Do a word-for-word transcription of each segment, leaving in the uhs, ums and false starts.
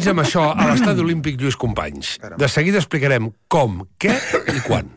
Fins amb això a l'estadi olímpic Lluís Companys. De seguida explicarem com, què i quan.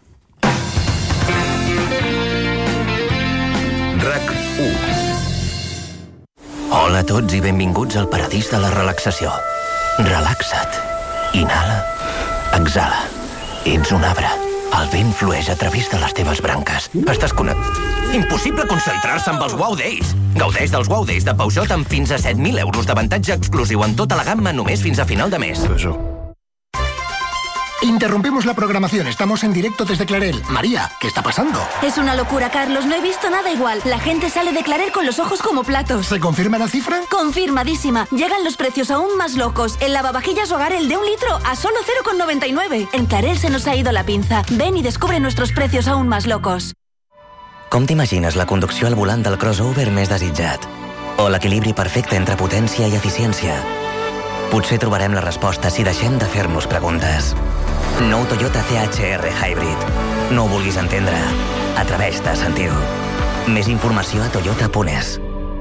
RAC u. Hola a tots i benvinguts al paradís de la relaxació. Relaxa't. Inhala. Exhala. Ets un arbre. El vent flueix a través de les teves branques. Estàs connectat. Impossible concentrar-se amb els Wow Days. Gaudeix dels Wow Days de Peugeot amb fins a set mil euros d'avantatge exclusiu en tota la gamma només fins a final de mes. Interrumpimos la programación. Estamos en directo desde Clarel. María, ¿qué está pasando? Es una locura, Carlos. No he visto nada igual. La gente sale de Clarel con los ojos como platos. ¿Se confirma la cifra? Confirmadísima. Llegan los precios aún más locos. El lavavajillas Hogar, el de un litro, a solo cero coma noventa y nueve. En Clarel se nos ha ido la pinza. Ven y descubre nuestros precios aún más locos. Com t'imagines la conducció al volant del crossover més desitjat? O l'equilibri perfecte entre potència i eficiència? Potser trobarem la resposta si deixem de fer-nos preguntes. Nou Toyota C H R Hybrid. No ho vulguis entendre. Atreveix-te a sentir-ho. Més informació a toyota punt es.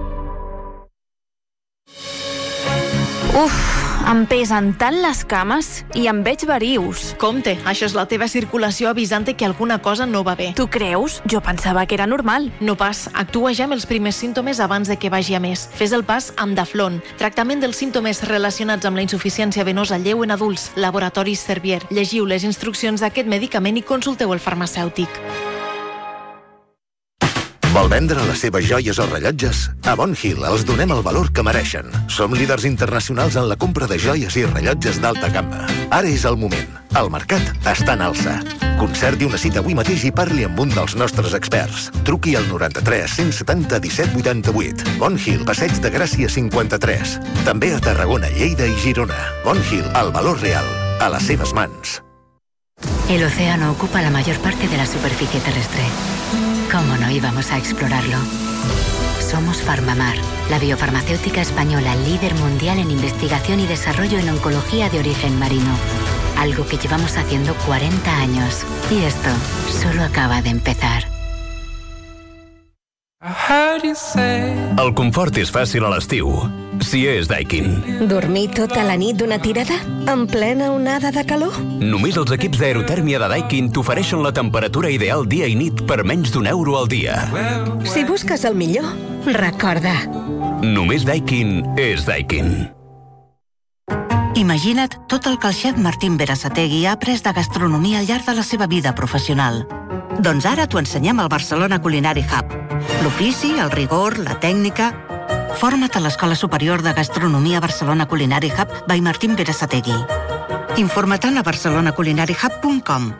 Uf, em pesen tant les cames i em veig verius. Compte, això és la teva circulació avisant que alguna cosa no va bé. Tu creus? Jo pensava que era normal. No pas, actua ja amb els primers símptomes abans de que vagi a més. Fes el pas amb Daflon, tractament dels símptomes relacionats amb la insuficiència venosa lleu en adults, Laboratoris Servier. Llegiu les instruccions d'aquest medicament i consulteu el farmacèutic. Vol vendre les seves joies o rellotges? A Bon Hill els donem el valor que mereixen. Som líders internacionals en la compra de joies i rellotges d'alta gamma. Ara és el moment. El mercat està en alça. Concerti una cita avui mateix i parli amb un dels nostres experts. Truqui al noranta-tres cent setanta disset vuitanta-vuit. Bon Hill, Passeig de Gràcia cinquanta-tres. També a Tarragona, Lleida i Girona. Bon Hill, el valor real, a les seves mans. El océano ocupa la mayor parte de la superficie terrestre. ¿Cómo no íbamos a explorarlo? Somos Farmamar, la biofarmacéutica española líder mundial en investigación y desarrollo en oncología de origen marino. Algo que llevamos haciendo cuarenta años. Y esto solo acaba de empezar. El confort és fàcil a l'estiu, si és Daikin. Dormir tota la nit d'una tirada? En plena onada de calor? Només els equips d'aerotèrmia de Daikin t'ofereixen la temperatura ideal dia i nit per menys d'un euro al dia. Si busques el millor, recorda. Només Daikin és Daikin. Imagina't tot el que el xef Martín Berasategui ha après de gastronomia al llarg de la seva vida professional. Doncs ara t'ho ensenyem al Barcelona Culinary Hub. L'ofici, el rigor, la tècnica... Forma't a l'Escola Superior de Gastronomia Barcelona Culinary Hub by Martín Berasategui. Informa't a barcelona culinary hub punt com.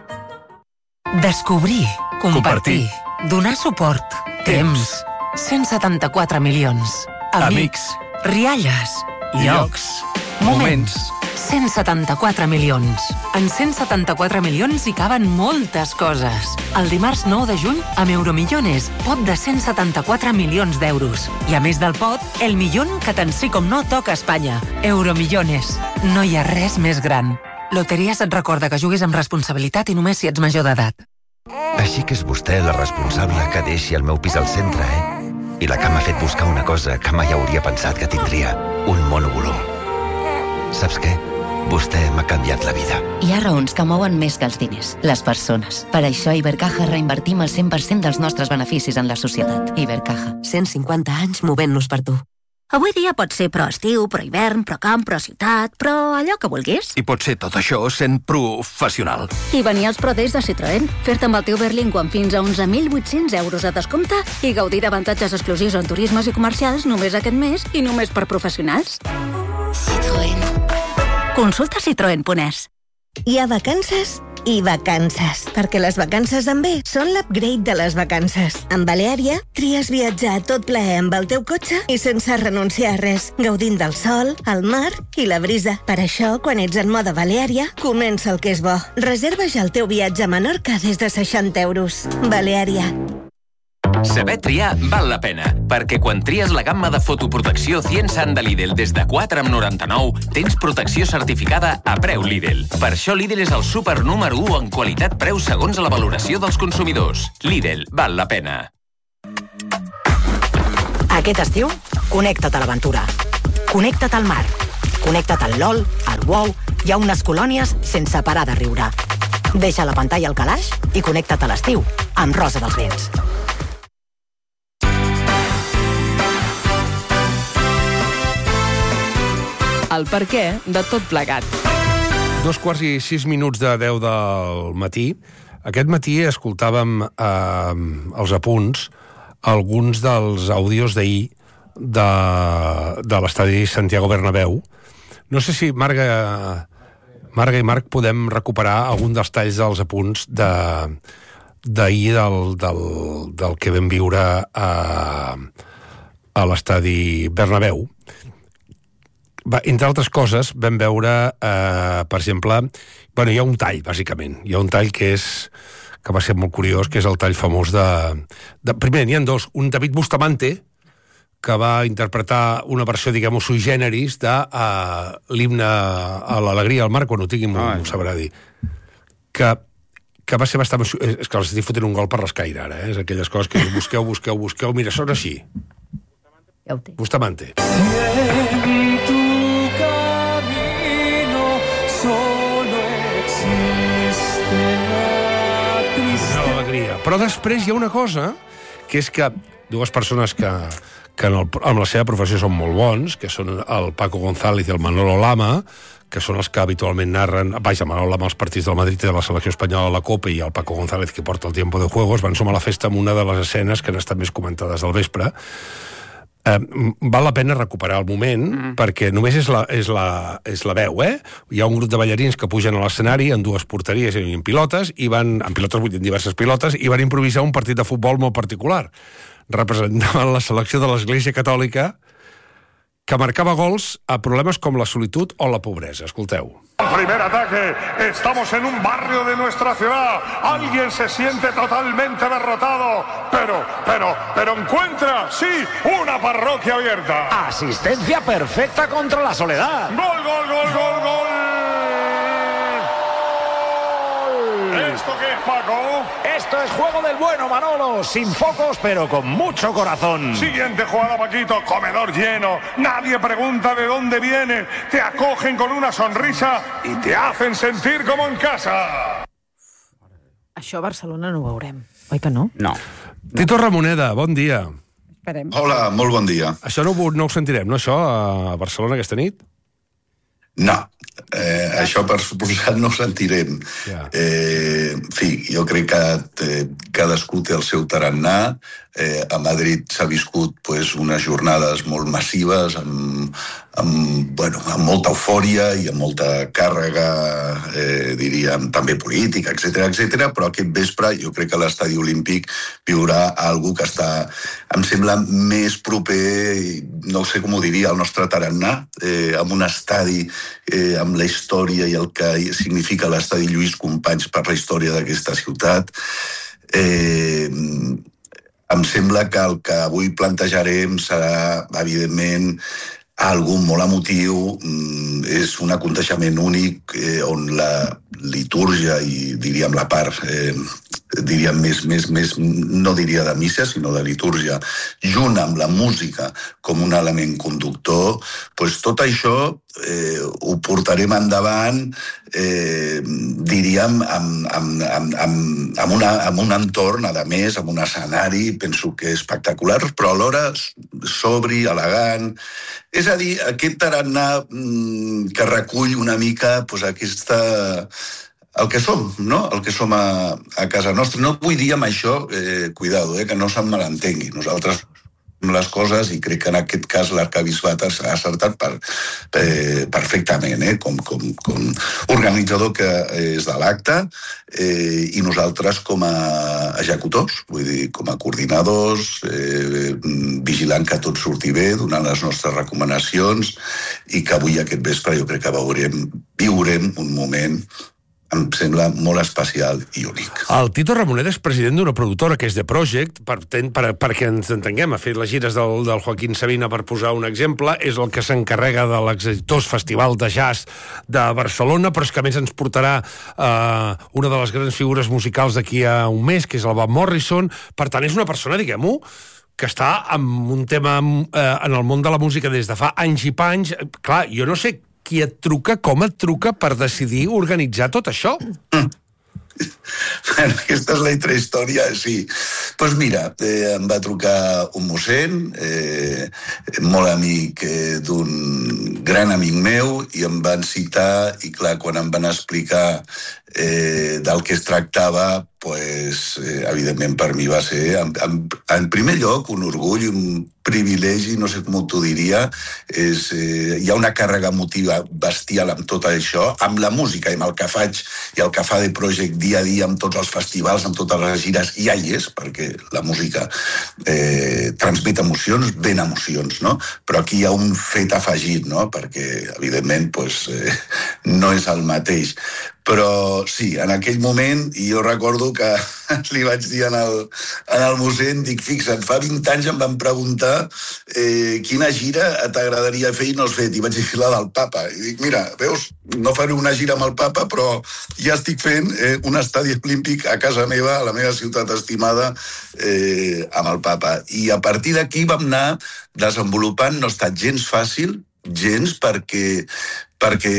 Descobrir, compartir, donar suport, temps, cent setanta-quatre milions, amics, rialles, llocs, moments, cent setanta-quatre milions. En cent setanta-quatre milions hi caben moltes coses. El dimarts nou de juny, amb Euromillones, pot de cent setanta-quatre milions d'euros. I a més del pot, el millón que tant sí com no toca a Espanya. Euromillones. No hi ha res més gran. Loteries et recorda que juguis amb responsabilitat i només si ets major d'edat. Així que és vostè la responsable que deixi el meu pis al centre, eh? I la que m'ha fet buscar una cosa que mai hauria pensat que tindria. Un monovolum. Saps què? Vostè m'ha canviat la vida. Hi ha raons que mouen més que els diners, les persones. Per això a Ibercaja reinvertim el cent per cent dels nostres beneficis en la societat. Ibercaja. cent cinquanta anys movent-nos per tu. Avui dia pot ser pro estiu, pro hivern, pro camp, pro ciutat, pro allò que vulguis. I pot ser tot això sent professional. I venir als Pro Days de Citroën, fer-te amb el teu Berlingo amb fins a onze mil vuit-cents euros de descompte i gaudir d'avantatges exclusius en turismes i comercials només aquest mes i només per professionals. Citroën. Consulta citroen punt es. Hi ha vacances i vacances, perquè les vacances en B són l'upgrade de les vacances. Amb Baleària, tries viatjar tot plaer amb el teu cotxe i sense renunciar a res, gaudint del sol, el mar i la brisa. Per això, quan ets en mode Baleària, comença el que és bo. Reserva ja el teu viatge a Menorca des de seixanta euros. Baleària. Saber triar val la pena, perquè quan tries la gamma de fotoprotecció Ciensan de Lidl des de quatre coma noranta-nou, tens protecció certificada a preu Lidl. Per això Lidl és el súper número u en qualitat-preu segons la valoració dels consumidors. Lidl val la pena. Aquest estiu, connecta't a l'aventura. Connecta't al mar. Connecta't al LOL, al WoW i a unes colònies sense parar de riure. Deixa la pantalla al calaix i connecta't a l'estiu amb Rosa dels Vents. El perquè de tot plegat. Dos quarts i sis minuts de deu del matí. Aquest matí escoltàvem eh, els apunts, alguns dels àudios d'ahir de, de l'estadi Santiago Bernabéu. No sé si Marga, Marga i Marc podem recuperar algun dels talls dels apunts de, d'ahir del, del, del que vam viure a, a l'estadi Bernabéu. Va, entre altres coses, vam veure, eh, per exemple, bueno, hi ha un tall, bàsicament. Hi ha un tall que és que va ser molt curiós, que és el tall famós de... de primer, n'hi ha dos. Un David Bustamante, que va interpretar una versió, diguem-ho, sui generis de uh, l'himne a l'alegria al mar, quan ho tingui m'ho sabrà dir. Que, que va ser bastant... És que els estic fotent un gol per l'escaire, ara, eh? És aquelles coses que busqueu, busqueu, busqueu... Mira, sona així. Ja ho té. Bustamante. Però després hi ha una cosa, que és que dues persones que, que en, el, en la seva professió són molt bons, que són el Paco González i el Manolo Lama, que són els que habitualment narren, vaja, Manolo Lama els partits del Madrid i de la selecció espanyola a la Copa, i el Paco González, que porta el Tiempo de Juegos, van sumar a la festa amb una de les escenes que han estat més comentades al vespre. Eh, val la pena recuperar el moment, mm. perquè només és la, és, la, és la veu, eh? Hi ha un grup de ballarins que pugen a l'escenari en dues porteries i en pilotes, i van, en pilotes, vull dir, en diverses pilotes, i van improvisar un partit de futbol molt particular. Representaven la selecció de l'Església Catòlica, que marcava gols a problemes com la solitud o la pobresa. Escolteu. Primer ataque, estamos en un barrio de nuestra ciudad, alguien se siente totalmente derrotado, pero, pero, pero encuentra, sí, una parroquia abierta. Asistencia perfecta contra la soledad. Gol, gol, gol, gol, gol. ¿Esto qué es, Paco? Esto es juego del bueno, Manolo, sin focos, pero con mucho corazón. Siguiente jugada, Paquito, comedor lleno, nadie pregunta de dónde viene, te acogen con una sonrisa y te hacen sentir como en casa. Això a Barcelona no ho veurem, oi que no? No. Tito Ramoneda, bon dia. Esperem. Hola, molt bon dia. Això no, no ho sentirem, no, això, a Barcelona aquesta nit? No, eh, això per suposat no ho sentirem. Yeah. Eh, en fi, jo crec que eh, cadascú té el seu tarannà. Eh, a Madrid s'ha viscut pues, unes jornades molt massives, amb, amb, bueno, amb molta eufòria i amb molta càrrega, eh, diríem, també política, etcètera, etcètera, però aquest vespre jo crec que l'Estadi Olímpic viurà algú que està, em sembla, més proper, no sé com ho diria, al nostre tarannà, eh, amb un estadi, eh, amb la història i el que significa l'Estadi Lluís Companys per la història d'aquesta ciutat. Eh, em sembla que el que avui plantejarem serà, evidentment, algú molt emotiu, és un aconteixement únic eh, on la litúrgia i, diríem, la part, eh, diríem, més, més, més, no diria de missa, sinó de litúrgia, junt amb la música com un element conductor, doncs tot això eh, ho portarem endavant, eh, diríem, amb, amb, amb, amb, amb, una, amb un entorn, a més, amb un escenari, penso que espectacular, però alhora sobri, elegant. És a dir, aquest tarannà mm, que recull una mica pues, aquesta, el que som, no? El que som a, a casa nostra. No vull dir amb això, eh, cuidado, eh, que no se'm malentengui. Nosaltres les coses, i crec que en aquest cas l'arquebisbat ha acertat per, eh, perfectament, eh, com, com, com organitzador que és de l'acte, eh, i nosaltres com a executors, vull dir, com a coordinadors, eh, vigilant que tot surti bé, donant les nostres recomanacions, i que avui aquest vespre jo crec que veurem, viurem un moment, em sembla molt especial i únic. El Tito Ramoneda és president d'una productora que és The Project, per, per, perquè ens entenguem, ha fet les gires del, del Joaquín Sabina, per posar un exemple, és el que s'encarrega de l'exitós Festival de Jazz de Barcelona, però és que a més ens portarà eh, una de les grans figures musicals d'aquí a un mes, que és el Van Morrison. Per tant, és una persona, diguem-ho, que està en un tema eh, en el món de la música des de fa anys i panys. Clar, jo no sé qui et truca, com et truca per decidir organitzar tot això? Mm. Bueno, aquesta és la intrahistòria, sí. Doncs pues mira, eh, em va trucar un mossèn, eh, molt amic eh, d'un gran amic meu, i em van citar, i clar, quan em van explicar eh, del que es tractava, pues, eh, evidentment per mi va ser, en, en, en primer lloc, un orgull, un privilegi, no sé com t'ho diria, és, eh, hi ha una càrrega emotiva bestial amb tot això, amb la música i amb el que faig i el que fa de Project dia a dia, amb tots els festivals, amb totes les gires, ja hi és, perquè la música eh, transmet emocions, ben emocions, no? Però aquí hi ha un fet afegit, no? Perquè, evidentment, pues, eh, no és el mateix. Però sí, en aquell moment, i jo recordo que li vaig dir en el, en el mossèn, dic, fixa't, fa vint anys em van preguntar eh, quina gira t'agradaria fer i no has fet, i vaig dir la del papa. I dic, mira, veus, no faré una gira amb el papa, però ja estic fent eh, un estadi olímpic a casa meva, a la meva ciutat estimada, eh, amb el papa. I a partir d'aquí vam anar desenvolupant, no ha estat gens fàcil, gens, perquè, perquè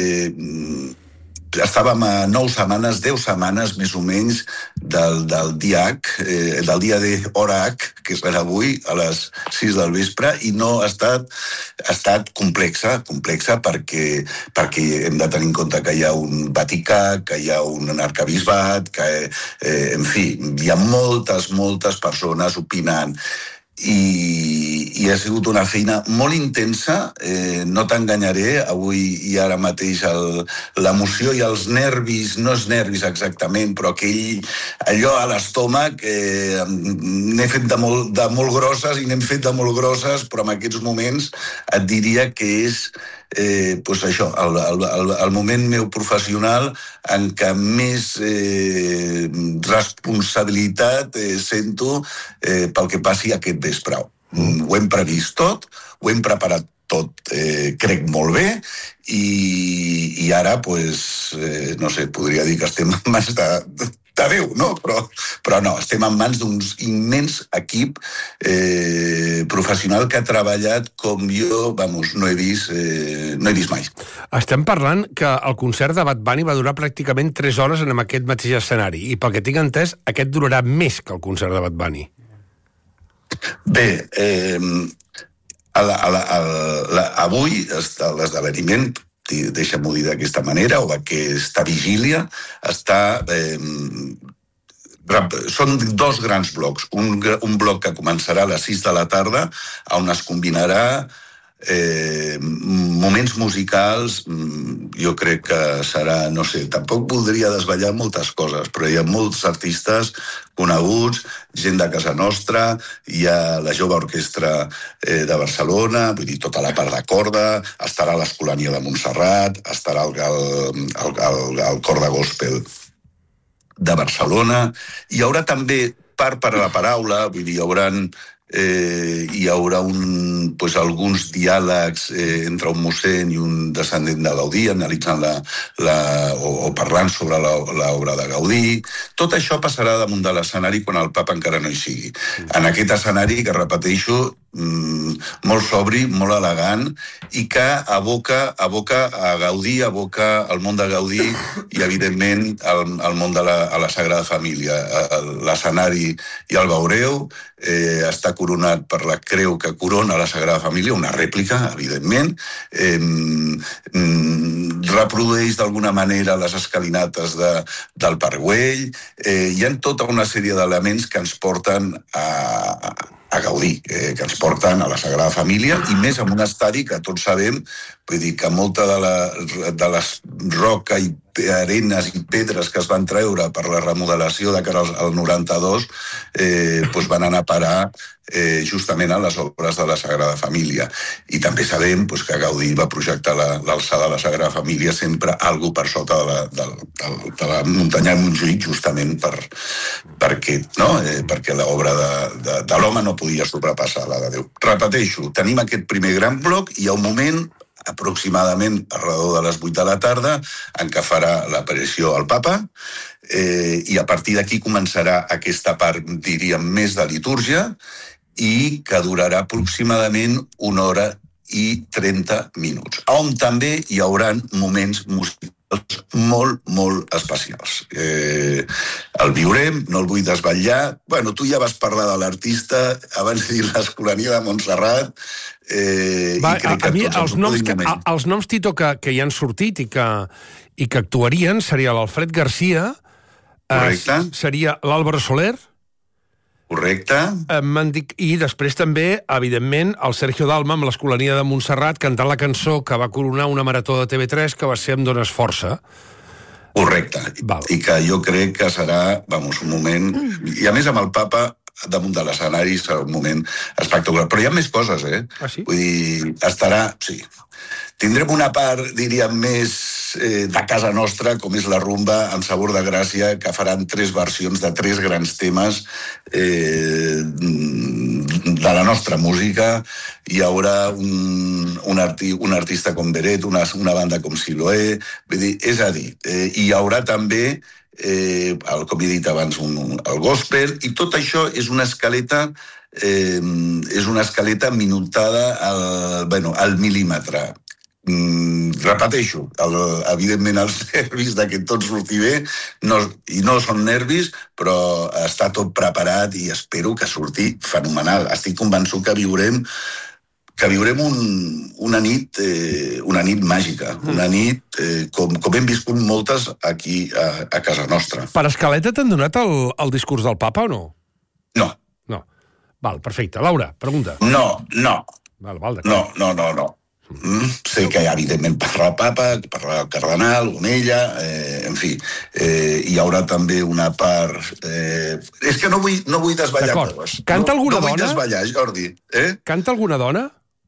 estàvem a nou setmanes, deu setmanes més o menys del, del dia H, eh, del dia de hora H, que és avui a les sis del vespre, i no ha estat, ha estat complexa, complexa perquè, perquè hem de tenir en compte que hi ha un Vaticà, que hi ha un arcabisbat, que, eh, en fi, hi ha moltes, moltes persones opinant. I, i ha sigut una feina molt intensa, eh, no t'enganyaré, avui i ara mateix el, l'emoció i els nervis, no és nervis exactament, però aquell, allò a l'estómac, eh, n'he fet de molt, de molt grosses i n'hem fet de molt grosses, però en aquests moments et diria que és Eh, pues això, el, el, el moment meu professional en què més eh, responsabilitat eh, sento eh, pel que passi aquest vespre. Mm, ho hem previst tot, ho hem preparat tot, eh, crec, molt bé, i, i ara, pues, eh, no sé, podria dir que estem en mans de, de Déu, no? Però, però no, estem en mans d'un immens equip eh, professional que ha treballat com jo, vamos, no he vist, eh, no he vist mai. Estem parlant que el concert de Bad Bunny va durar pràcticament tres hores en aquest mateix escenari, i pel que tinc entès, aquest durarà més que el concert de Bad Bunny. Bé, eh, a la, a la, a la, avui l'esdeveniment, deixa'm-ho dir d'aquesta manera, o aquesta vigília, està... Eh, són dos grans blocs. Un, un bloc que començarà a les sis de la tarda, on es combinarà eh, moments musicals, jo crec que serà, no sé, tampoc voldria desvetllar moltes coses, però hi ha molts artistes coneguts, gent de casa nostra, hi ha la Jove Orquestra eh, de Barcelona, vull dir, tota la part de corda, estarà l'Escolania de Montserrat, estarà el, el, el, el, el cor de gospel de Barcelona, hi haurà també part per a la paraula, vull dir, hi haurà... Eh, hi haurà un, pues, alguns diàlegs eh, entre un mossèn i un descendent de Gaudí, analitzant la, la, o, o parlant sobre l'obra de Gaudí. Tot això passarà damunt de l'escenari quan el papa encara no hi sigui. En aquest escenari, que repeteixo, mm, molt sobri, molt elegant, i que aboca, aboca a Gaudí, aboca al món de Gaudí i, evidentment, al, al món de la, a la Sagrada Família. L'escenari ja el veureu, eh, està coronat per la creu que corona la Sagrada Família, una rèplica, evidentment, eh, reprodueix d'alguna manera les escalinates de, del Parguell, eh, hi ha tota una sèrie d'elements que ens porten a, a Gaudí, eh, que ens porten a la Sagrada Família, i més en un estadi que tots sabem, vull dir que molta de, la, de les roca i arenes i pedres que es van treure per la remodelació de cara al noranta-dos eh, doncs van anar a parar eh, justament a les obres de la Sagrada Família. I també sabem doncs, que Gaudí va projectar l'alçada de la Sagrada Família sempre algo per sota de la, de, de, de la muntanya de Montjuïc, justament per, perquè, no? eh, perquè l'obra de, de, de l'home no podia sobrepassar la de Déu. Repeteixo, tenim aquest primer gran bloc i hi ha un moment aproximadament alrededor de les vuit de la tarda, en què farà l'aparició al papa, eh, i a partir d'aquí començarà aquesta part, diríem, més de litúrgia, i que durarà aproximadament una hora i trenta minuts, on també hi haurà moments musicals molt, molt especials. Eh, el viurem, no el vull desvetllar. Bueno, tu ja vas parlar de l'artista, abans de dir l'Escolania de Montserrat, eh, Va, i crec a, que a mi, tots els noms, que, a, els noms, Tito, que, que hi han sortit i que, i que actuarien seria l'Alfred Garcia, correcte, eh, seria l'Álvaro Soler, correcte, eh, dit, i després també, evidentment, el Sergio Dalma amb l'Escolania de Montserrat cantant la cançó que va coronar una marató de T V tres que va ser Em dones força. Correcte. Val. I que jo crec que serà, vamos, un moment... I a més amb el papa damunt de l'escenari serà un moment espectacular. Però hi ha més coses, eh? Ah, sí? Vull dir, estarà... Sí. Tindrem una part, diríem, més eh, de casa nostra, com és la rumba amb sabor de gràcia, que faran tres versions de tres grans temes eh, de la nostra música. Hi haurà un, un, arti, un artista com Beret, una, una banda com Siloé. Vull dir, és a dir, eh, hi haurà també, eh, el, com he dit abans, un, el gospel, i tot això és una escaleta eh, és una escaleta minutada al, bueno, al mil·límetre. Mm, repeteixo, el, evidentment els nervis de que tot surti bé, no, i no són nervis, però està tot preparat i espero que surti fenomenal. Estic convençut que viurem que viurem un, una nit eh, una nit màgica, una nit eh, com, com hem viscut moltes aquí a, a casa nostra. Per escaleta t'han donat el, el discurs del papa o no? No. No. Val, perfecte. Laura, pregunta. No, no. Val, val, no, no, no, no. Mm, sé que evidentment parla el papa, parla el cardenal, Gonella, eh, en fi, eh, hi haurà també una part... Eh, és que no vull, no vull desvetllar coses. Canta alguna no, no dona? No vull desvetllar, Jordi. Eh? Canta alguna dona?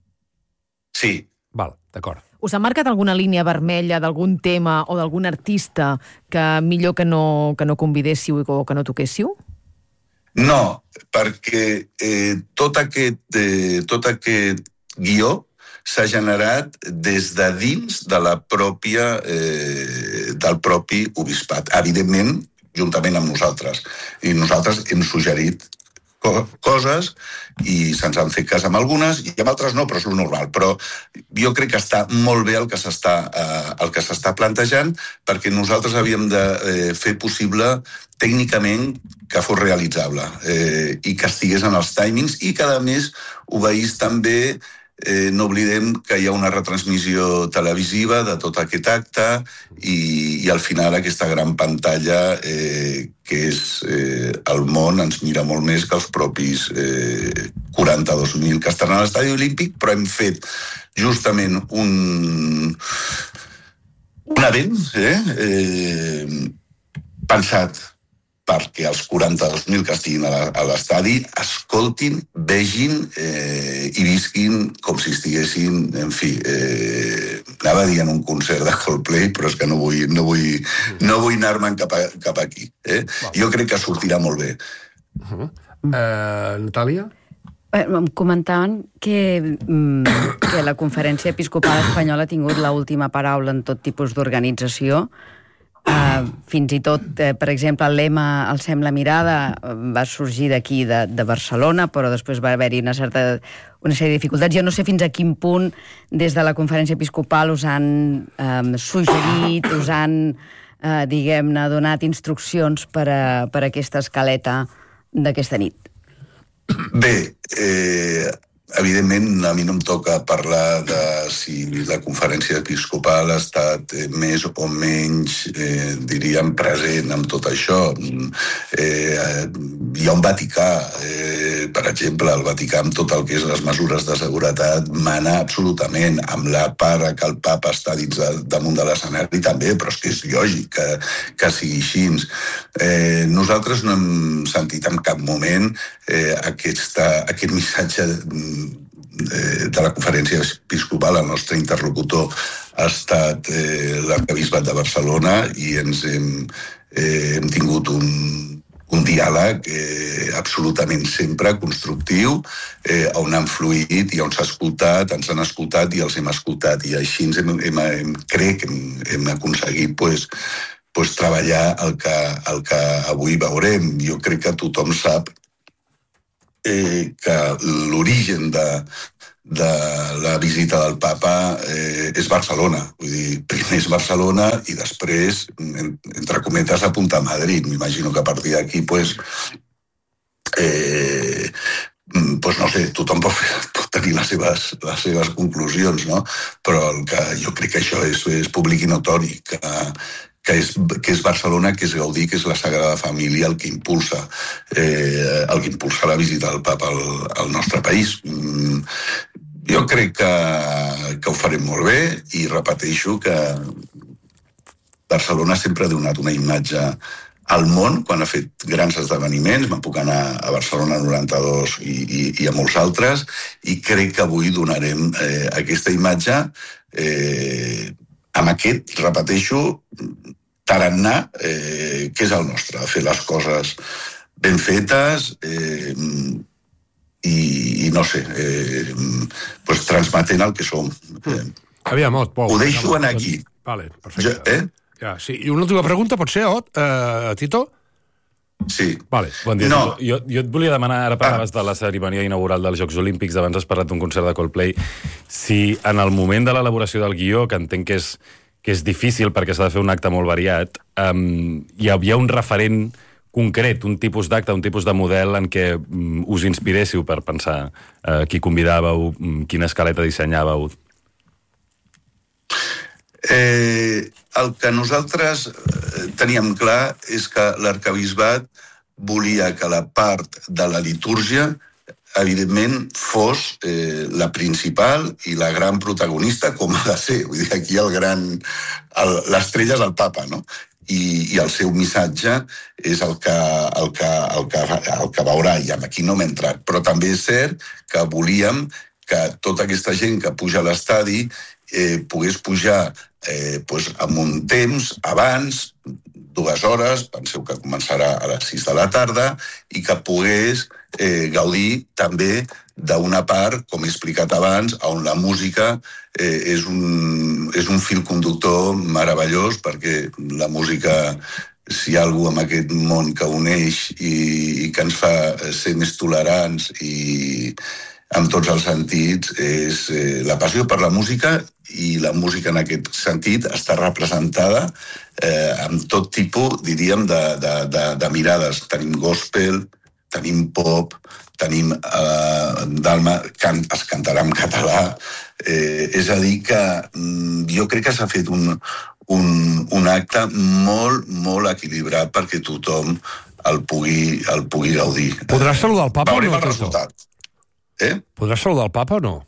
Sí. Val, d'acord. Us ha marcat alguna línia vermella d'algun tema o d'algun artista que millor que no, que no convidéssiu o que no toquéssiu? No, perquè eh, tot, aquest, eh, tot aquest guió s'ha generat des de dins de la pròpia, eh, del propi obispat. Evidentment, juntament amb nosaltres. I nosaltres hem suggerit co coses i se'ns han fet cas amb algunes i amb altres no, però és lo normal. Però jo crec que està molt bé el que s'està eh, el que s'està plantejant, perquè nosaltres havíem de eh, fer possible tècnicament que fos realitzable eh, i que estigués en els timings i que, a més, obeís també. Eh, no oblidem que hi ha una retransmissió televisiva de tot aquest acte i, i al final aquesta gran pantalla eh, que és eh, el món ens mira molt més que els propis eh, quaranta-dos mil que estan a l'estadi olímpic, però hem fet justament un un event eh, eh, pensat perquè els quaranta-dos mil que estiguin a l'estadi escoltin, vegin eh, i visquin com si estiguessin, en fi, eh, anava a dir en un concert de Coldplay, però és que no vull, no vull, no vull anar-me'n cap, a, cap aquí. Eh? Jo crec que sortirà molt bé. Uh -huh. uh, Natàlia? Em comentaven que, que la Conferència Episcopal Espanyola ha tingut l'última paraula en tot tipus d'organització. Uh, fins i tot, uh, per exemple, el lema Alcem la mirada va sorgir d'aquí, de, de Barcelona, però després va haver-hi una certa una sèrie de dificultats. Jo no sé fins a quin punt des de la Conferència Episcopal us han um, suggerit, us han, uh, diguem-ne, donat instruccions per a, per a aquesta escaleta d'aquesta nit. Bé, eh, evidentment a mi no em toca parlar de si la Conferència Episcopal ha estat eh, més o menys, eh, diríem, present amb tot això. Eh, hi ha un Vaticà, eh, per exemple, el Vaticà amb tot el que és les mesures de seguretat mana absolutament, amb la part que el papa està dins de, damunt de l'escenari també, però és que és lògic que, que sigui així. Eh, nosaltres no hem sentit en cap moment eh, aquesta, aquest missatge de la Conferència Episcopal. El nostre interlocutor ha estat eh, l'arquebisbat de Barcelona i ens hem, eh, hem tingut un, un diàleg eh, absolutament sempre constructiu, eh, on han fluït i on s'ha escoltat, ens han escoltat i els hem escoltat. I així ens hem, hem, hem, crec que hem, hem aconseguit pues, pues, treballar el que, el que avui veurem. Jo crec que tothom sap Eh, que l'origen de, de la visita del papa eh, és Barcelona. Vull dir, primer és Barcelona i després, en, entre cometes, apunta a Madrid. M'imagino que a partir d'aquí, pues, eh, pues no sé, tothom pot, fer, pot tenir les seves, les seves conclusions, no? Però el que jo crec que això és, és públic i notori, que, que, és, que és Barcelona, que és Gaudí, que és la Sagrada Família el que impulsa, eh, el que impulsa la visita del papa al, al nostre país. Mm, jo crec que, que ho farem molt bé i repeteixo que Barcelona sempre ha donat una imatge al món quan ha fet grans esdeveniments. Me'n puc anar a Barcelona noranta-dos i, i, i a molts altres, i crec que avui donarem eh, aquesta imatge eh, amb aquest, repeteixo, tarannà, eh, que és el nostre, fer les coses ben fetes eh, i, i no sé, eh, pues transmetent el que som. Eh, Aviam, Ot, Pol. Ho deixo en aquí. Vale, perfecte. Jo, eh? Ja, sí. I una última pregunta, pot ser, Ot, uh, Tito? Sí. Vale. Bon dia, No. Tito. Jo, jo et volia demanar, ara parlaves de la cerimònia inaugural dels Jocs Olímpics, abans has parlat d'un concert de Coldplay, si en el moment de l'elaboració del guió, que entenc que és, que és difícil perquè s'ha de fer un acte molt variat, um, hi havia un referent concret, un tipus d'acte, un tipus de model en què um, us inspiréssiu per pensar uh, qui convidàveu, um, quina escaleta dissenyàveu? Eh, el que nosaltres teníem clar és que l'arquebisbat volia que la part de la litúrgia, evidentment, fos eh, la principal i la gran protagonista, com ha de ser. Vull dir, aquí el gran... l'estrella és el papa, no? I, i el seu missatge és el que, el, que, el, que, el que veurà, i aquí no m'he entrat. Però també és cert que volíem que tota aquesta gent que puja a l'estadi eh, pogués pujar eh, pues, amb un temps abans, dues hores, penseu que començarà a les sis de la tarda, i que pogués eh, gaudir també d'una part, com he explicat abans, on la música eh, és, un, és un fil conductor meravellós, perquè la música, si hi ha algú en aquest món que uneix i, i que ens fa ser més tolerants i amb tots els sentits, és eh, la passió per la música, i la música en aquest sentit està representada eh, amb tot tipus, diríem, de, de, de, de mirades. Tenim gospel, tenim pop, tenim eh, Dalma, can, es cantarà en català. Eh, és a dir que mm, jo crec que s'ha fet un, un, un acte molt, molt equilibrat perquè tothom el pugui, el pugui gaudir. Podràs saludar el papa o Veurem no? el resultat. Eh? Podràs saludar el papa o no?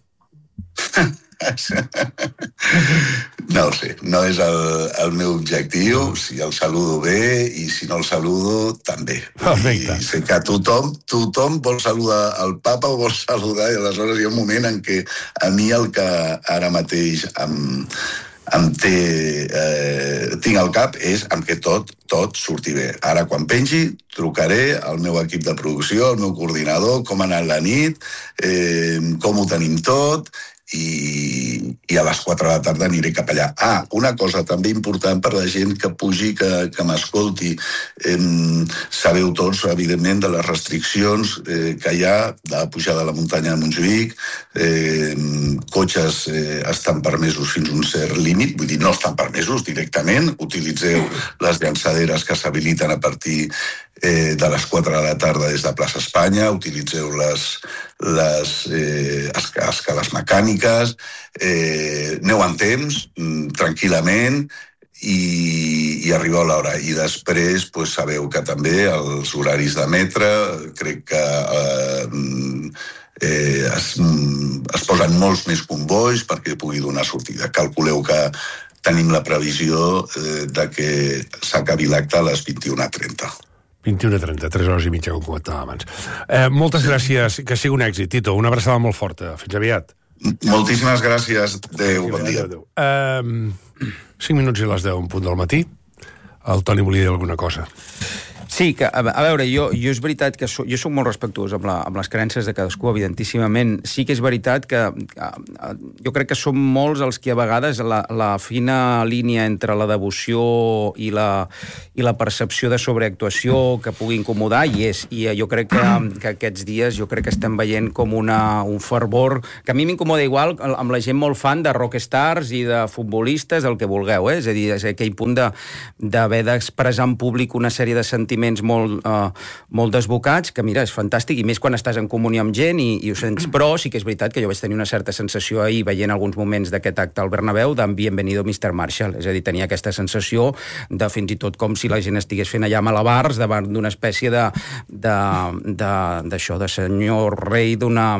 No ho sé, no és el, el meu objectiu. Si el saludo bé, i si no el saludo, també. Perfecte. I sé que tothom, tothom vol saludar el papa o vol saludar, i aleshores hi ha un moment en què a mi el que ara mateix em, em té, eh, tinc al cap és en què tot, tot surti bé. Ara, quan pengi, trucaré al meu equip de producció, al meu coordinador, com ha anat la nit, eh, com ho tenim tot, i, i a les quatre de la tarda aniré cap allà. Ah, una cosa també important per la gent que pugi, que, que m'escolti. Eh, sabeu tots, evidentment, de les restriccions eh, que hi ha de la pujada a la muntanya de Montjuïc. Eh, cotxes eh, estan permesos fins a un cert límit, vull dir, no estan permesos directament. Utilitzeu les llançaderes que s'habiliten a partir eh, de les quatre de la tarda des de Plaça Espanya, utilitzeu les, les eh, escales mecàniques, eh, aneu en temps, tranquil·lament, i, i arribeu a l'hora. I després, pues, sabeu que també els horaris de metre, crec que eh, eh, es, es posen molts més convois perquè pugui donar sortida. Calculeu que tenim la previsió eh, de que s'acabi l'acte a les vint-i-una trenta. vint-i-una trenta, tres hores i mitja, com comentàvem abans. Eh, moltes gràcies, que sigui un èxit, Tito. Una abraçada molt forta. Fins aviat. Moltíssimes gràcies. Adéu, bon dia. Adéu. Eh, cinc minuts i les deu, un punt del matí. El Toni volia dir alguna cosa. Sí, que, a, a veure, jo, jo és veritat que so, jo soc molt respectuós amb, la, amb les creences de cadascú, evidentíssimament. Sí que és veritat que a, a, jo crec que som molts els que a vegades la, la fina línia entre la devoció i la, i la percepció de sobreactuació que pugui incomodar hi és. I jo crec que, que aquests dies jo crec que estem veient com una, un fervor que a mi m'incomoda igual amb la gent molt fan de rockstars i de futbolistes, el que vulgueu, eh? És a dir, és aquell punt d'haver d'expressar en públic una sèrie de sentiments molt, uh, molt desbocats, que mira, és fantàstic, i més quan estàs en comunió amb gent i, i ho sents. Però sí que és veritat que jo vaig tenir una certa sensació ahir veient alguns moments d'aquest acte al Bernabéu d'en Bienvenido mister Marshall, és a dir, tenia aquesta sensació de fins i tot com si la gent estigués fent allà malabars davant d'una espècie de d'això, de, de, de senyor rei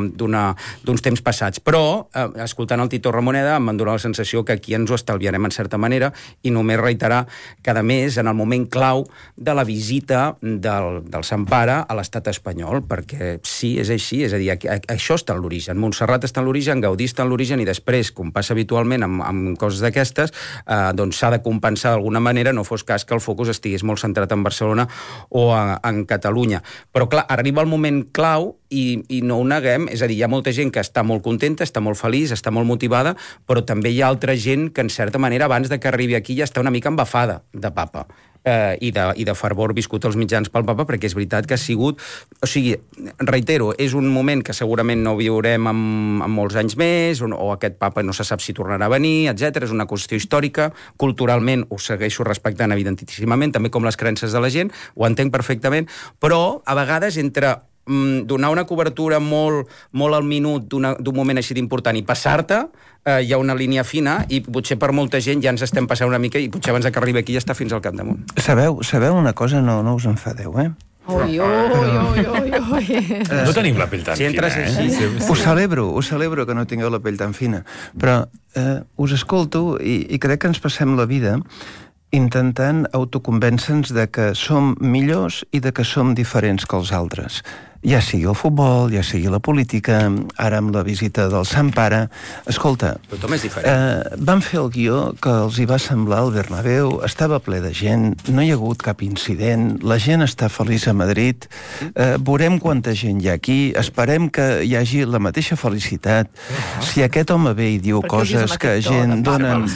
d'uns temps passats. Però, eh, escoltant el Tito Ramoneda, em va donar la sensació que aquí ens ho estalviarem en certa manera i només reiterar cada mes en el moment clau de la visita del, del Sant Pare a l'estat espanyol, perquè sí, és així, és a dir, això està en l'origen. Montserrat està en l'origen, Gaudí està en l'origen, i després, com passa habitualment amb, amb coses d'aquestes, eh, doncs s'ha de compensar d'alguna manera, no fos cas que el focus estigués molt centrat en Barcelona o a, en Catalunya. Però clar, arriba el moment clau i, i no ho neguem, és a dir, hi ha molta gent que està molt contenta, està molt feliç, està molt motivada, però també hi ha altra gent que, en certa manera, abans de que arribi aquí ja està una mica embafada de papa. Eh, i, de, i de fervor viscut als mitjans pel papa, perquè és veritat que ha sigut... O sigui, reitero, és un moment que segurament no viurem en, en molts anys més, o, o aquest papa no se sap si tornarà a venir, etcètera. És una qüestió històrica, culturalment ho segueixo respectant evidentíssimament, també com les creences de la gent, ho entenc perfectament, però a vegades entre donar una cobertura molt, molt al minut d'un moment així d'important i passar-te, eh, hi ha una línia fina i potser per molta gent ja ens estem passant una mica i potser abans que arribi aquí ja està fins al capdamunt. Sabeu, sabeu una cosa? No, no us enfadeu, eh? Ui, ui, ui, ui, ui. No tenim la pell tan si fina, eh? Sí, sí. Ho celebro, ho celebro que no tingueu la pell tan fina, però eh, us escolto i, i crec que ens passem la vida intentant autoconvèncer-nos de que som millors i de que som diferents que els altres. Ja sigui el futbol, ja sigui la política, ara amb la visita del Sant Pare. Escolta, tothom és diferent. Eh, van fer el guió que els hi va semblar al Bernabéu, estava ple de gent, no hi ha hagut cap incident, la gent està feliç a Madrid, eh, veurem quanta gent hi ha aquí, esperem que hi hagi la mateixa felicitat. Si aquest home ve i diu coses que gent donen...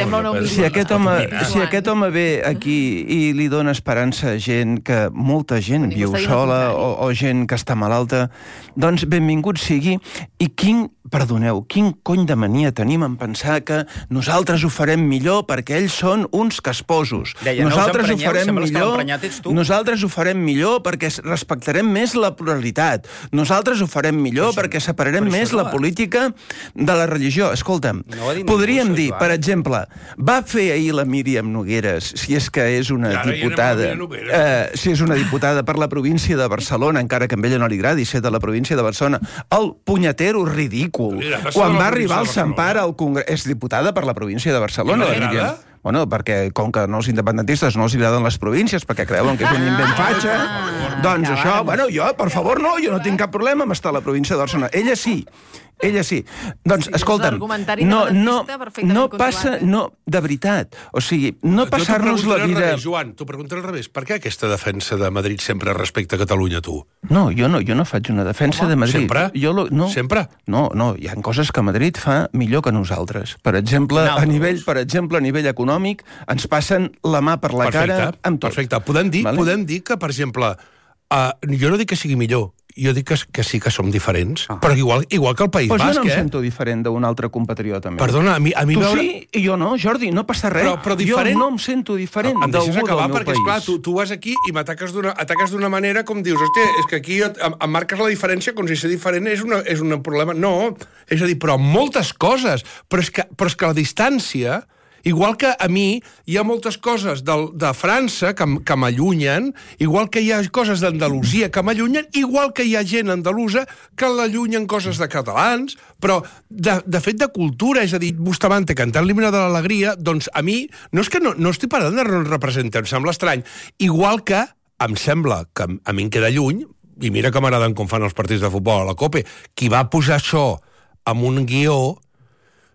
Si aquest home, si aquest home ve aquí i li dona esperança a gent que molta gent viu sola o, o gent que està malalta, doncs benvingut sigui. I quin, perdoneu, quin cony de mania tenim en pensar que nosaltres ho farem millor perquè ells són uns casposos. Deia, nosaltres no ho farem millor, tu. nosaltres ho farem millor perquè respectarem més la pluralitat. Nosaltres ho farem millor això, perquè separarem més la política de la religió. Escolta'm, no podríem dir, per exemple, va fer ahir la Míriam Nogueres, si és que és una diputada, eh, si és una diputada per la província de Barcelona, encara que a ella no li agradi ser de la província de Barcelona, el punyetero ridícul. Quan va arribar el Sant Pare al Congrés... És diputada per la província de Barcelona. I no li agrada? Bueno, perquè com que no els independentistes no els agraden les províncies, perquè creuen que és un invent fatxa, doncs això, bueno, jo, per favor, no, jo no tinc cap problema amb estar a la província de Barcelona. Ella sí. Ella sí. Doncs, escolta'm, no, no, no passa... No, de veritat. O sigui, no passar-nos la vida... Revés, Joan, t'ho preguntaré al revés. Per què aquesta defensa de Madrid sempre respecte a Catalunya, tu? No, jo no, jo no faig una defensa Home, de Madrid. Sempre? Jo lo, no, sempre? No, no, hi ha coses que Madrid fa millor que nosaltres. Per exemple, no, a nivell, per exemple, a nivell econòmic, ens passen la mà per la perfecte, cara amb tot. Perfecte. Podem dir, vale? podem dir que, per exemple, uh, jo no dic que sigui millor, jo dic que, que sí que som diferents, ah. però igual, igual que el País pues Basc, eh? Però jo no em sento diferent d'un altre compatriota meu. Perdona, a mi... A mi tu veure... sí i jo no, Jordi, no passa res. Però, però diferent... Jo no em sento diferent em d'algú del acabar, meu perquè, país. Esclar, tu, tu vas aquí i m'ataques d'una manera com dius, hòstia, és que aquí em, em marques la diferència com si ser diferent és, una, és un problema. No, és a dir, però moltes coses. Però és que, però és que la distància... Igual que a mi hi ha moltes coses de, de França que, que m'allunyen, igual que hi ha coses d'Andalusia que m'allunyen, igual que hi ha gent andalusa que l'allunyen coses de catalans, però de, de fet de cultura, és a dir, Bustamante cantant l'himne de l'alegria, doncs a mi, no és que no, no estic parlant de no representar, em sembla estrany, igual que em sembla que a mi em queda lluny, i mira que m'agraden com fan els partits de futbol a la COPE, qui va posar això amb un guió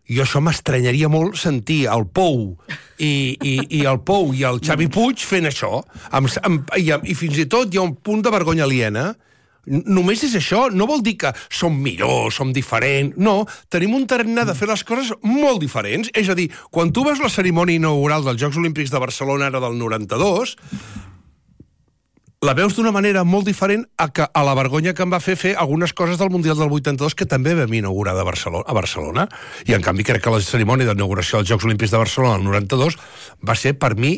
jo això m'estranyaria molt sentir el Pou i, i, i el Pou i el Xavi Puig fent això. Amb, amb, i, I fins i tot hi ha un punt de vergonya aliena. Només és això, no vol dir que som millors, som diferents, no, tenim un tarannà de fer les coses molt diferents, és a dir, quan tu veus la cerimònia inaugural dels Jocs Olímpics de Barcelona ara del noranta-dos, la veus d'una manera molt diferent a, que, a la vergonya que em va fer fer algunes coses del Mundial del vuitanta-dos que també vam inaugurar de Barcelona, a Barcelona. I, en canvi, crec que la cerimònia d'inauguració dels Jocs Olímpics de Barcelona del noranta-dos va ser, per mi,